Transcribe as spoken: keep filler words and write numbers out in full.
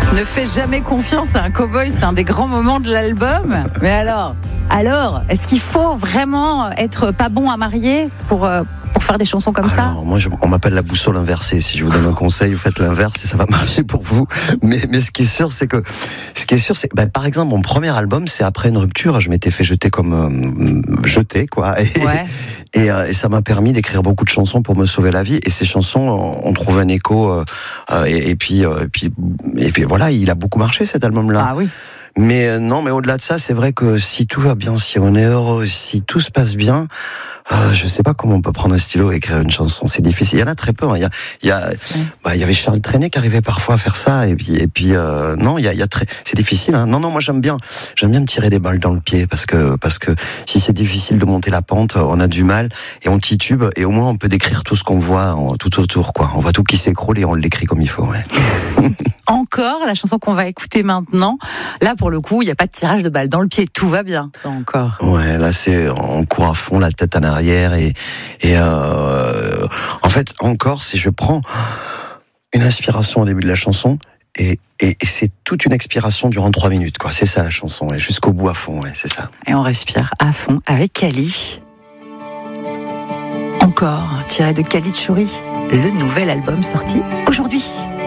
Ne fais jamais confiance à un cow-boy, c'est un des grands moments de l'album. Mais alors, alors, est-ce qu'il faut vraiment être pas bon à marier pour, euh, pour faire des chansons comme Alors, ça? moi, je, on m'appelle la boussole inversée. Si je vous donne un conseil, vous faites l'inverse et ça va marcher pour vous. Mais, mais ce qui est sûr, c'est que, ce qui est sûr, c'est, ben, par exemple, mon premier album, c'est après une rupture. Je m'étais fait jeter comme euh, jeté, quoi. Et, Ouais. et, euh, et ça m'a permis d'écrire beaucoup de chansons pour me sauver la vie. Et ces chansons ont trouvé un écho. Euh, euh, et, et puis, euh, et puis, et puis, voilà, il a beaucoup marché cet album-là. Ah oui. Mais euh, non, mais au-delà de ça, c'est vrai que si tout va bien, si on est heureux, si tout se passe bien, euh, je sais pas comment on peut prendre un stylo et écrire une chanson. C'est difficile. Il y en a très peu. Hein. Il y a, il y a, Ouais. bah, il y avait Charles Trenet qui arrivait parfois à faire ça. Et puis, et puis, euh, non, il y a, il y a très, c'est difficile. Hein. Non, non, moi j'aime bien, j'aime bien me tirer des balles dans le pied parce que, parce que si c'est difficile de monter la pente, on a du mal et on titube et au moins on peut décrire tout ce qu'on voit en, tout autour, quoi. On voit tout qui s'écroule et on l'écrit comme il faut. Ouais. Encore, la chanson qu'on va écouter maintenant. Là, pour le coup, il n'y a pas de tirage de balles dans le pied. Tout va bien. Encore. Ouais, là c'est on court à fond, la tête en arrière et et euh, en fait encore c'est je prends une inspiration au début de la chanson et et, et c'est toute une expiration durant trois minutes quoi. C'est ça la chanson et jusqu'au bout à fond, ouais, c'est ça. Et on respire à fond avec Kali. Encore tiré de Kali Tchouri, le nouvel album sorti aujourd'hui.